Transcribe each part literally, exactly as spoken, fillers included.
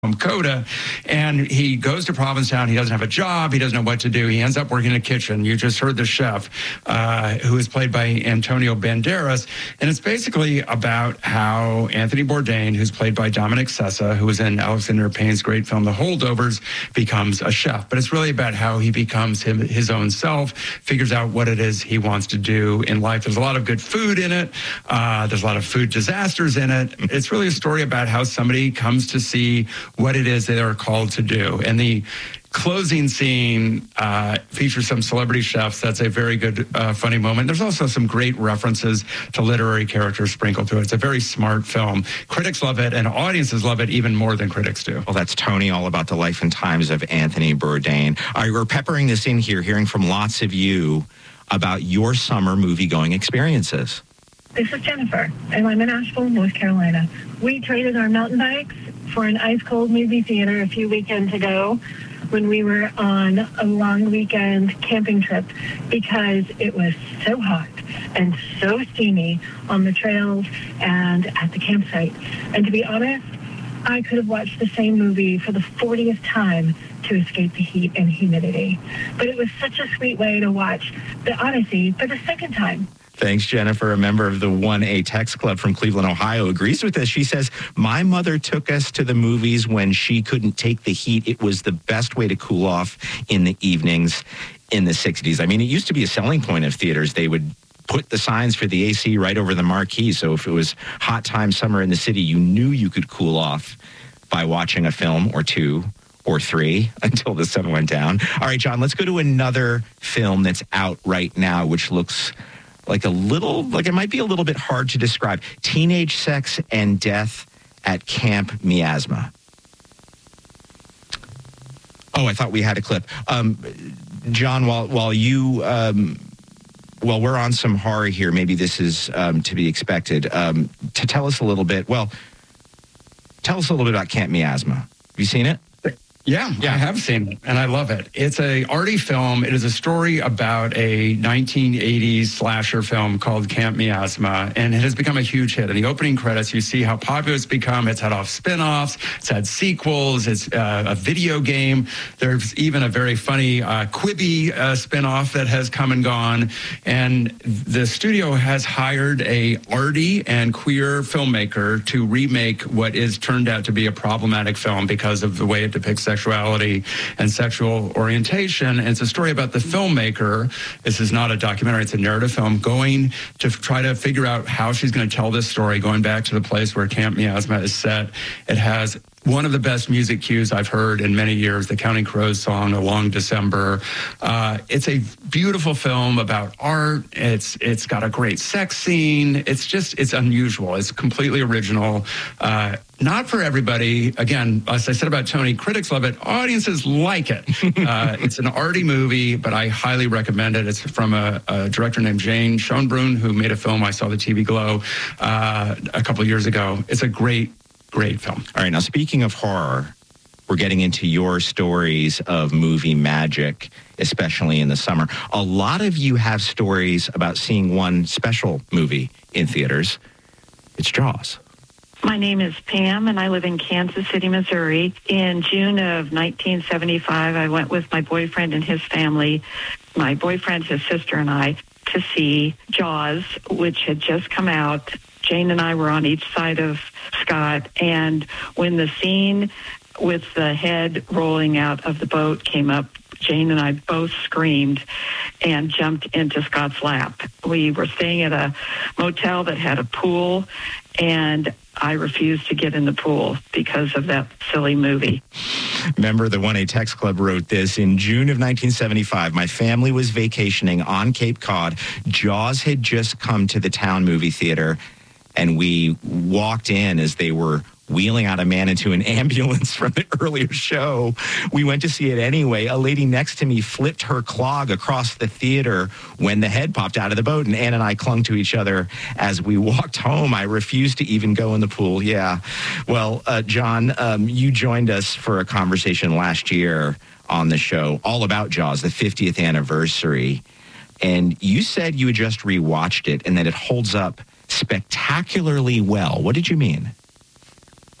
Coda, and he goes to Provincetown. He doesn't have a job. He doesn't know what to do. He ends up working in a kitchen. You just heard the chef, uh, who is played by Antonio Banderas. And it's basically about how Anthony Bourdain, who's played by Dominic Sessa, who was in Alexander Payne's great film, The Holdovers, becomes a chef. But it's really about how he becomes him, his own self, figures out what it is he wants to do in life. There's a lot of good food in it. Uh, there's a lot of food disasters in it. It's really a story about how somebody comes to see what it is they are called to do. And the closing scene uh, features some celebrity chefs. That's a very good, uh, funny moment. There's also some great references to literary characters sprinkled through it. It's a very smart film. Critics love it, and audiences love it even more than critics do. Well, that's Tony, all about the life and times of Anthony Bourdain. All right, we're peppering this in here, hearing from lots of you about your summer movie-going experiences. This is Jennifer, and I'm in Asheville, North Carolina. We traded our mountain bikes for an ice-cold movie theater a few weekends ago when we were on a long weekend camping trip because it was so hot and so steamy on the trails and at the campsite. And to be honest, I could have watched the same movie for the fortieth time to escape the heat and humidity. But it was such a sweet way to watch The Odyssey for the second time. Thanks, Jennifer. A member of the one A Text Club from Cleveland, Ohio, agrees with this. She says, my mother took us to the movies when she couldn't take the heat. It was the best way to cool off in the evenings in the sixties. I mean, it used to be a selling point of theaters. They would put the signs for the A C right over the marquee. So if it was hot time summer in the city, you knew you could cool off by watching a film or two or three until the sun went down. All right, John, let's go to another film that's out right now, which looks like a little, like it might be a little bit hard to describe. Teenage Sex and Death at Camp Miasma. Oh, I thought we had a clip. Um, John, while while you, um, well, we're on some horror here. Maybe this is um, to be expected. Um, to tell us a little bit, well, tell us a little bit about Camp Miasma. Have you seen it? Yeah, yeah, I have seen it, and I love it. It's a arty film. It is a story about a nineteen eighties slasher film called Camp Miasma, and it has become a huge hit. In the opening credits, you see how popular it's become. It's had off spin-offs. It's had sequels. It's uh, a video game. There's even a very funny uh, Quibi uh, spin-off that has come and gone. And the studio has hired a arty and queer filmmaker to remake what is turned out to be a problematic film because of the way it depicts sexuality and sexual orientation. And it's a story about the filmmaker. This is not a documentary, it's a narrative film, going to try to figure out how she's going to tell this story, going back to the place where Camp Miasma is set. It has one of the best music cues I've heard in many years, the Counting Crows song, A Long December. Uh, it's a beautiful film about art. It's It's got a great sex scene. It's just, it's unusual. It's completely original. Uh, not for everybody. Again, as I said about Tony, critics love it. Audiences like it. Uh, it's an arty movie, but I highly recommend it. It's from a, a director named Jane Schoenbrunn, who made a film, I saw the T V Glow, uh, a couple of years ago. It's a great Great film. All right, now speaking of horror, we're getting into your stories of movie magic, especially in the summer. A lot of you have stories about seeing one special movie in theaters. It's Jaws. My name is Pam, and I live in Kansas City, Missouri. In June of nineteen seventy-five, I went with my boyfriend and his family, my boyfriend, his sister, and I, to see Jaws, which had just come out. Jane and I were on each side of Scott, and when the scene with the head rolling out of the boat came up, Jane and I both screamed and jumped into Scott's lap. We were staying at a motel that had a pool, and I refused to get in the pool because of that silly movie. Member of the one A Text Club wrote this. In June of nineteen seventy-five, my family was vacationing on Cape Cod. Jaws had just come to the town movie theater, and we walked in as they were wheeling out a man into an ambulance from the earlier show. We went to see it anyway. A lady next to me flipped her clog across the theater when the head popped out of the boat, and Ann and I clung to each other as we walked home. I refused to even go in the pool. Yeah. Well, uh, John, um, you joined us for a conversation last year on the show all about Jaws, the fiftieth anniversary. And you said you had just rewatched it and that it holds up spectacularly well. What did you mean?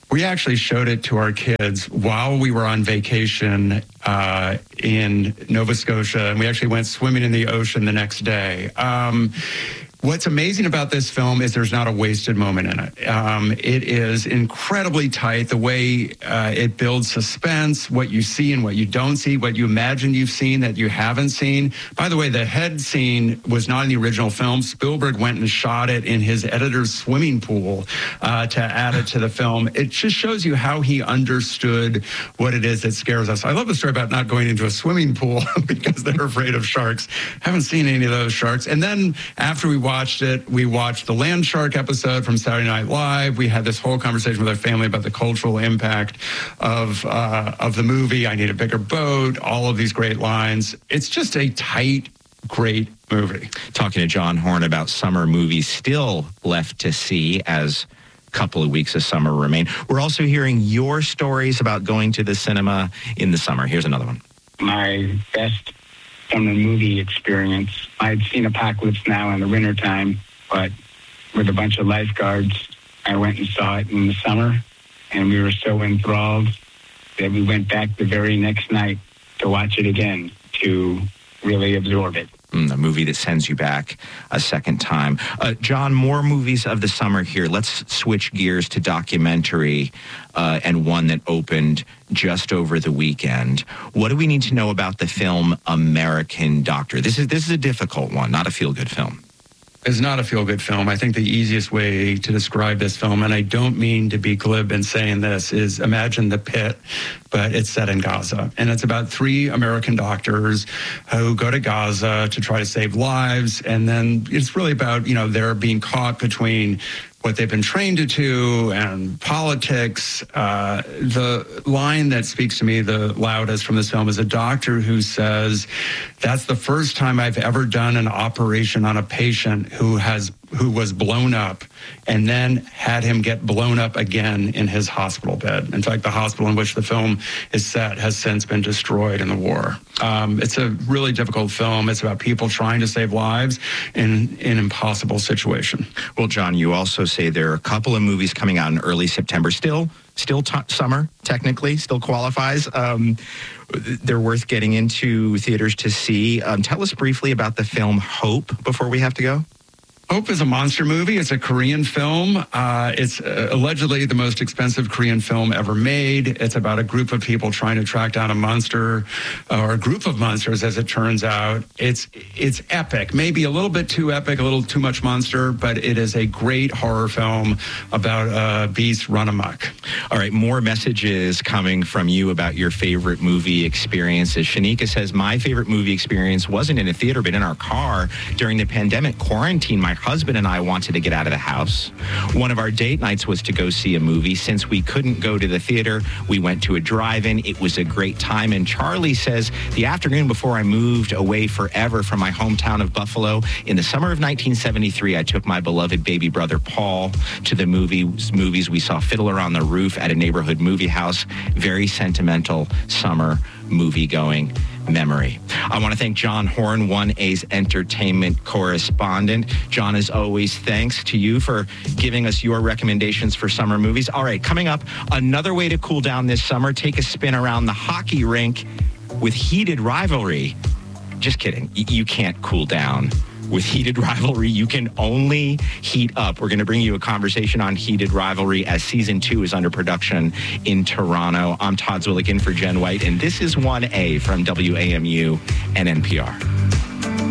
We actually showed it to our kids while we were on vacation uh, in Nova Scotia, and we actually went swimming in the ocean the next day. Um, What's amazing about this film is there's not a wasted moment in it. Um, it is incredibly tight, the way uh, it builds suspense, what you see and what you don't see, what you imagine you've seen that you haven't seen. By the way, the head scene was not in the original film. Spielberg went and shot it in his editor's swimming pool uh, to add it to the film. It just shows you how he understood what it is that scares us. I love the story about not going into a swimming pool because they're afraid of sharks. Haven't seen any of those sharks. And then after we watched it. We watched the Land Shark episode from Saturday Night Live. We had this whole conversation with our family about the cultural impact of uh, of the movie. I Need a Bigger Boat. All of these great lines. It's just a tight, great movie. Talking to John Horn about summer movies still left to see as a couple of weeks of summer remain. We're also hearing your stories about going to the cinema in the summer. Here's another one. My best summer movie experience. I'd seen Apocalypse Now in the wintertime, but with a bunch of lifeguards, I went and saw it in the summer, and we were so enthralled that we went back the very next night to watch it again, to really absorb it. Mm, a movie that sends you back a second time. Uh, John, more movies of the summer here. Let's switch gears to documentary uh, and one that opened just over the weekend. What do we need to know about the film American Doctor? This is this is a difficult one, not a feel-good film. It's not a feel-good film. I think the easiest way to describe this film, and I don't mean to be glib in saying this, is imagine The Pit, but it's set in Gaza. And it's about three American doctors who go to Gaza to try to save lives. And then it's really about, you know, they're being caught between what they've been trained to do and politics. Uh, the line that speaks to me the loudest from this film is a doctor who says, that's the first time I've ever done an operation on a patient who has who was blown up and then had him get blown up again in his hospital bed. In fact, the hospital in which the film is set has since been destroyed in the war. Um, it's a really difficult film. It's about people trying to save lives in, in an impossible situation. Well, John, you also say there are a couple of movies coming out in early September. Still, still t- summer, technically, still qualifies. Um, they're worth getting into theaters to see. Um, tell us briefly about the film Hope before we have to go. Hope is a monster movie. It's a Korean film. Uh, it's uh, allegedly the most expensive Korean film ever made. It's about a group of people trying to track down a monster, or a group of monsters, as it turns out. It's it's epic, maybe a little bit too epic, a little too much monster, but it is a great horror film about a beast run amok. All right, more messages coming from you about your favorite movie experiences. Shanika says, my favorite movie experience wasn't in a theater, but in our car during the pandemic quarantine. My husband and I wanted to get out of the house. One of our date nights was to go see a movie. Since we couldn't go to the theater, we went to a drive-in. It was a great time. And Charlie says, the afternoon before I moved away forever from my hometown of Buffalo, in the summer of nineteen seventy-three, I took my beloved baby brother Paul to the movies. movies. We saw Fiddler on the Roof at a neighborhood movie house. Very sentimental summer movie-going memory. I want to thank John Horn, one A's entertainment correspondent. John, as always, thanks to you for giving us your recommendations for summer movies. All right, coming up, another way to cool down this summer, take a spin around the hockey rink with Heated Rivalry. Just kidding. You can't cool down with Heated Rivalry. You can only heat up. We're going to bring you a conversation on Heated Rivalry as season two is under production in Toronto. I'm Todd Zwillich in for Jen White, and this is one A from W A M U and N P R.